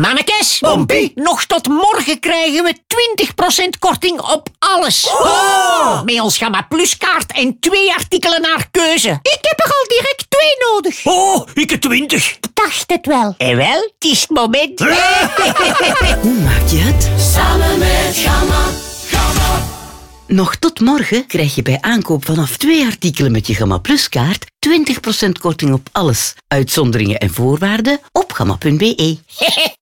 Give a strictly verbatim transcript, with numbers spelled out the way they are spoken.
Mannekes, Pompie. nog tot morgen krijgen we twintig procent korting op alles. Oh. Met ons Gamma Plus kaart en twee artikelen naar keuze. Ik heb er al direct twee nodig. Oh, ik heb twintig. Dacht het wel. En wel, het is het moment. Hoe maak je het? Samen met Gamma. Gamma. Nog tot morgen krijg je bij aankoop vanaf twee artikelen met je Gamma Plus kaart twintig procent korting op alles. Uitzonderingen en voorwaarden op gamma punt be.